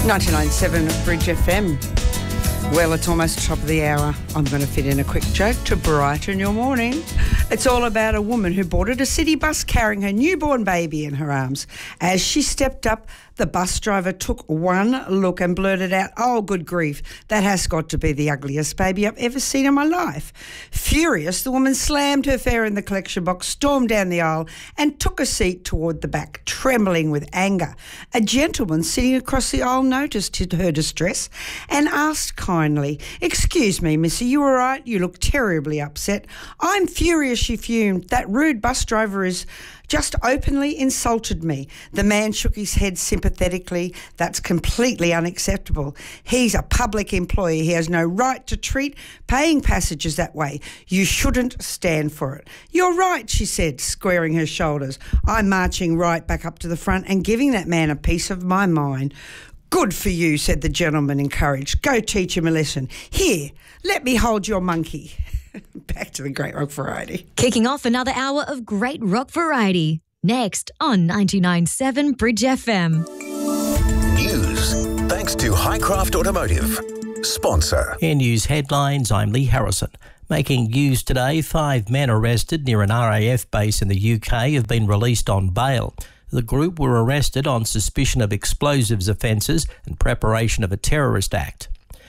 99.7 Bridge FM. Well, it's almost top of the hour. I'm going to fit in a quick joke to brighten your morning. It's all about a woman who boarded a city bus carrying her newborn baby in her arms. As she stepped up, the bus driver took one look and blurted out, "Oh, good grief, that has got to be the ugliest baby I've ever seen in my life." Furious, the woman slammed her fare in the collection box, stormed down the aisle and took a seat toward the back, trembling with anger. A gentleman sitting across the aisle noticed her distress and asked kindly, "Excuse me, missy, you all right? You look terribly upset." "I'm furious," she fumed. "That rude bus driver is just openly insulted me." The man shook his head sympathetically. "That's completely unacceptable. He's a public employee. He has no right to treat paying passengers that way. You shouldn't stand for it." "You're right," she said, squaring her shoulders. "I'm marching right back up to the front and giving that man a piece of my mind." "Good for you," said the gentleman, encouraged. "Go teach him a lesson. Here, let me hold your monkey." Back to the Great Rock Variety. Kicking off another hour of Great Rock Variety. Next on 99.7 Bridge FM. News. Thanks to Highcraft Automotive. Sponsor. In news headlines, I'm Lee Harrison. Making news today, 5 men arrested near an RAF base in the UK have been released on bail. The group were arrested on suspicion of explosives offences and preparation of a terrorist act.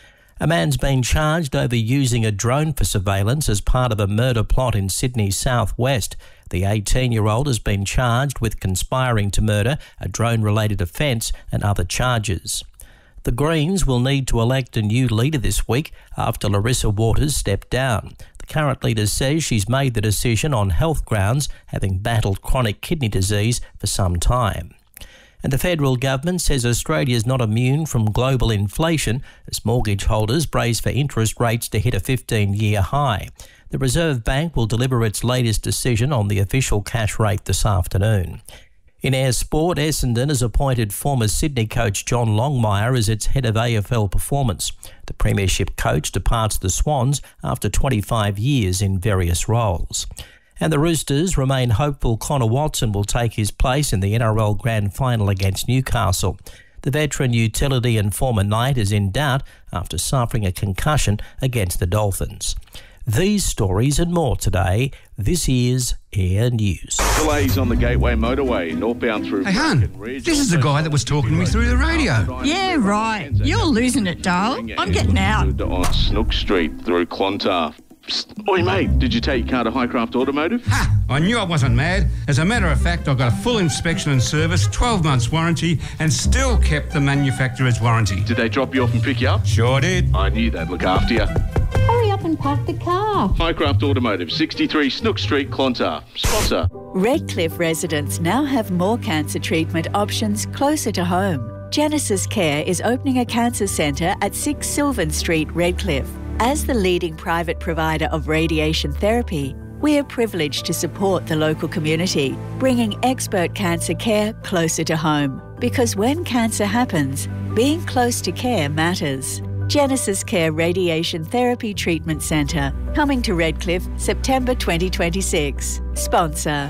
A man's been charged over using a drone for surveillance as part of a murder plot in Sydney's southwest. The 18-year-old has been charged with conspiring to murder, a drone-related offence and other charges. The Greens will need to elect a new leader this week after Larissa Waters stepped down. The current leader says she's made the decision on health grounds, having battled chronic kidney disease for some time. And the federal government says Australia is not immune from global inflation as mortgage holders brace for interest rates to hit a 15-year high. The Reserve Bank will deliver its latest decision on the official cash rate this afternoon. In Air Sport, Essendon has appointed former Sydney coach John Longmire as its head of AFL performance. The premiership coach departs the Swans after 25 years in various roles. And the Roosters remain hopeful Connor Watson will take his place in the NRL Grand Final against Newcastle. The veteran utility and former Knight is in doubt after suffering a concussion against the Dolphins. These stories and more today. This is Air News. Delays on the Gateway Motorway, northbound through... Hey, hun, this is the guy that was talking to me through the radio. Yeah, right. You're losing it, darling. I'm getting out. On Snook Street through Clontarf. Psst. Oi, mate, did you take your car to Highcraft Automotive? Ha! I knew I wasn't mad. As a matter of fact, I got a full inspection and service, 12 months warranty, and still kept the manufacturer's warranty. Did they drop you off and pick you up? Sure did. I knew they'd look after you. Hurry up and park the car. Highcraft Automotive, 63 Snook Street, Clontarf. Sponsor. Redcliffe residents now have more cancer treatment options closer to home. Genesis Care is opening a cancer centre at 6 Sylvan Street, Redcliffe. As the leading private provider of radiation therapy, we are privileged to support the local community, bringing expert cancer care closer to home. Because when cancer happens, being close to care matters. Genesis Care Radiation Therapy Treatment Centre, coming to Redcliffe, September 2026. Sponsor.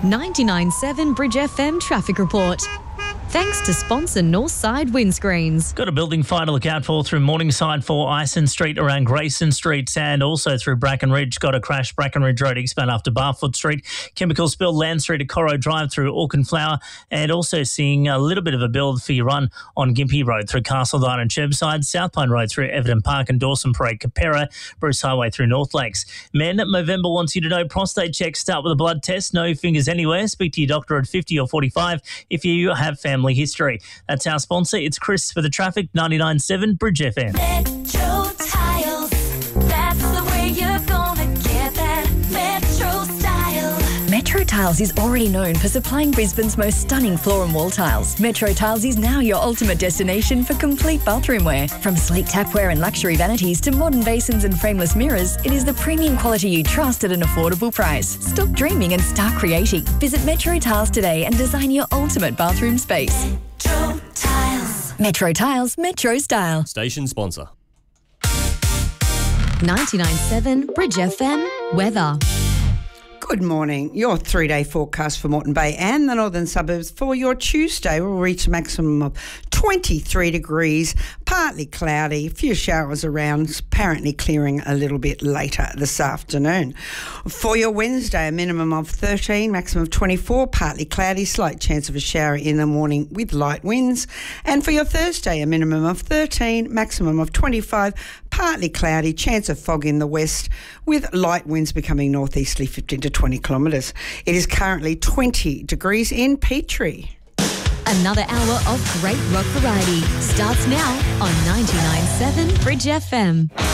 99.7 Bridge FM Traffic Report. Thanks to sponsor Northside Windscreens. Got a building fire to look out for through Morningside for Ison Street around Grayson Street and also through Bracken Ridge. Got a crash Bracken Ridge Road eastbound after Barfoot Street. Chemical spill Land Street to Corro Drive through Auchenflower and also seeing a little bit of a build for your run on Gympie Road through Castledine and Cherbside, South Pine Road through Everton Park and Dawson Parade, Capera, Bruce Highway through North Lakes. Men, Movember wants you to know prostate checks start with a blood test, no fingers anywhere. Speak to your doctor at 50 or 45 if you have family history. That's our sponsor. It's Chris for the traffic, 99.7 Bridge FM. Metro Tiles, that's the way you're gonna get that Metro style. Metro Tiles is already known for supplying Brisbane's most stunning floor and wall tiles. Metro Tiles is now your ultimate destination for complete bathroom wear. From sleek tapware and luxury vanities to modern basins and frameless mirrors, it is the premium quality you trust at an affordable price. Stop dreaming and start creating. Visit Metro Tiles today and design your ultimate bathroom space. Metro Tiles. Metro Tiles, Metro style. Station sponsor. 99.7 Bridge FM Weather. Good morning. Your 3-day forecast for Moreton Bay and the northern suburbs for your Tuesday will reach a maximum of 23 degrees, partly cloudy, a few showers around, apparently clearing a little bit later this afternoon. For your Wednesday, a minimum of 13, maximum of 24, partly cloudy, slight chance of a shower in the morning with light winds. And for your Thursday, a minimum of 13, maximum of 25, partly cloudy, chance of fog in the west with light winds becoming northeasterly 15 to 20 kilometres. It is currently 20 degrees in Petrie. Another hour of great rock variety starts now on 99.7 Bridge FM.